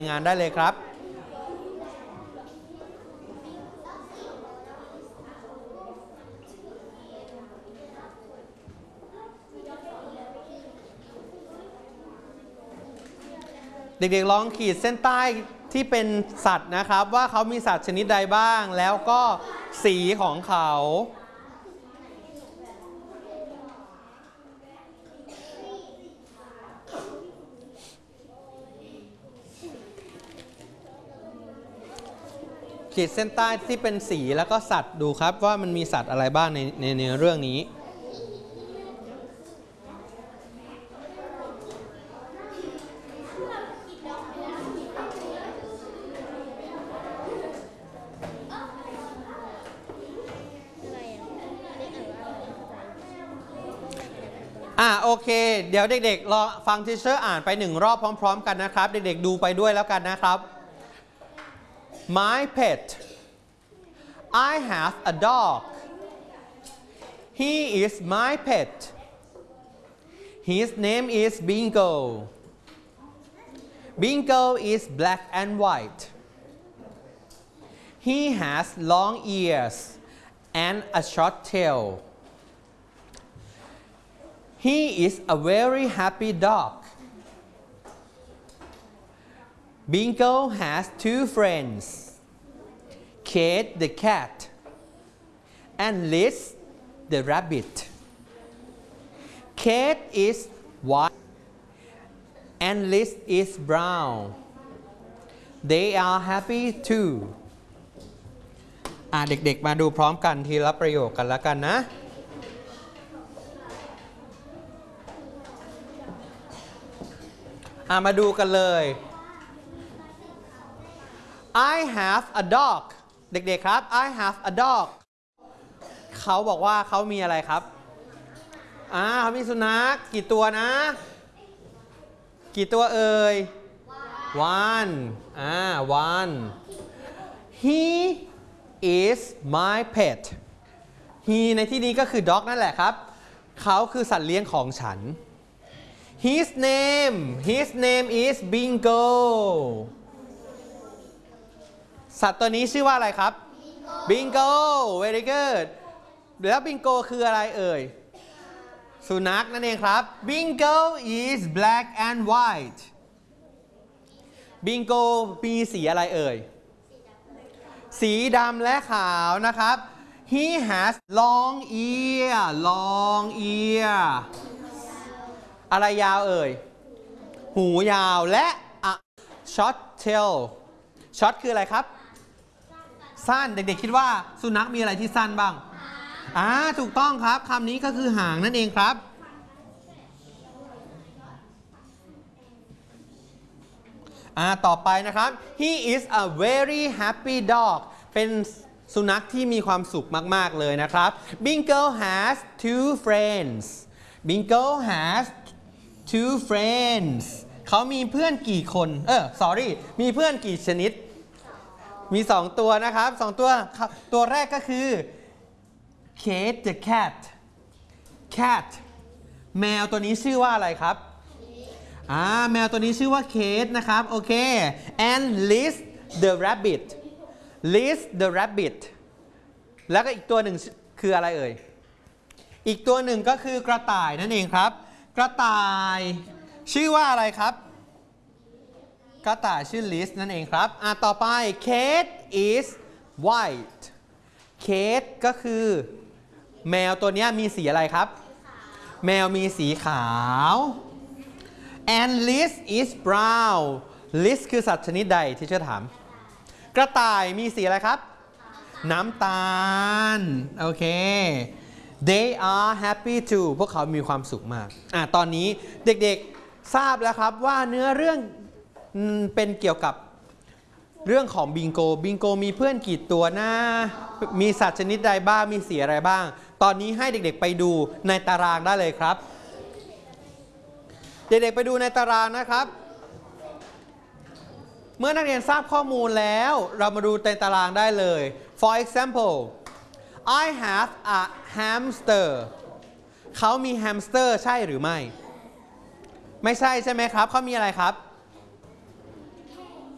งานได้เลยครับเด็กๆลองขีดเส้นใต้ที่เป็นสัตว์นะครับว่าเขามีสัตว์ชนิดใดบ้างแล้วก็สีของเขาขีดเส้นใต้ที่เป็นสีแล้วก็สัตว์ดูครับว่ามันมีสัตว์อะไรบ้างในเรื่องนี้โอเคเดี๋ยวเด็กๆรอฟังทีเชอร์อ่านไป1 รอบพร้อมๆกันนะครับเด็กๆดูไปด้วยแล้วกันนะครับ My pet I have a dog He is my pet His name is Bingo Bingo is black and white He has long ears and a short tail He is a very happy dog. Bingo has 2 friends, Kate the cat and Liz the rabbit. Kate is white and Liz is brown. They are happy too. เด็กๆมาดูพร้อมกันทีละประโยคกันแล้วกันนะมาดูกันเลย I have a dog เด็กๆครับ I have a dog เขาบอกว่าเขามีอะไรครับเขามีสุนัขกี่ตัวนะกี่ตัวเอ่ย one one He is my pet He ในที่นี้ก็คือ dog นั่นแหละครับเขาคือสัตว์เลี้ยงของฉันHis name is Bingo สัตว์ตัวนี้ชื่อว่าอะไรครับ Bingo very good แล้ว Bingo คืออะไรเอ่ยสุนัขนั่นเองครับ Bingo is black and white Bingo มีสีอะไรเอ่ยสีดำและขาวนะครับ He has long earอะไรยาวเอ่ยหูยาวและ short tail short คืออะไรครับสั้นเด็กๆคิดว่าสุนัขมีอะไรที่สั้นบ้างถูกต้องครับคำนี้ก็คือหางนั่นเองครับต่อไปนะครับ he is a very happy dog เป็นสุนัขที่มีความสุขมากๆเลยนะครับ Bingo has 2 friends Bingo has 2 friends เขามีเพื่อนกี่คนsorry มีเพื่อนกี่ชนิดมี 2 ตัวนะครับ2ตัวแรกก็คือ Kate the cat แมวตัวนี้ชื่อว่าอะไรครับแมวตัวนี้ชื่อว่า Kate นะครับโอเค and Liz the rabbit แล้วก็อีกตัวหนึ่งคืออะไรเอ่ยอีกตัวหนึ่งก็คือกระต่ายนั่นเองครับกระต่ายชื่อว่าอะไรครับกระต่ายชื่อ Liz นั่นเองครับต่อไป Kate is white Kate ก็คือแมวตัวนี้มีสีอะไรครับแมวมีสีขาว and Liz is brown Liz คือสัตว์ชนิดใดที่จะถามกระต่ายมีสีอะไรครับน้ำตาลโอเค They are happy too พวกเขามีความสุขมากตอนนี้เด็กๆทราบแล้วครับว่าเนื้อเรื่องเป็นเกี่ยวกับเรื่องของบิงโกมีเพื่อนกี่ตัวนะมีสัตว์ชนิดใดบ้างมีสีอะไรบ้างตอนนี้ให้เด็กๆไปดูในตารางได้เลยครับเด็กๆไปดูในตารางนะครับเมื่อนักเรียนทราบข้อมูลแล้วเรามาดูในตารางได้เลย For example I have a hamster เขามีแฮมสเตอร์ใช่หรือไม่ใช่ใช่ไหมครับเขามีอะไรครับ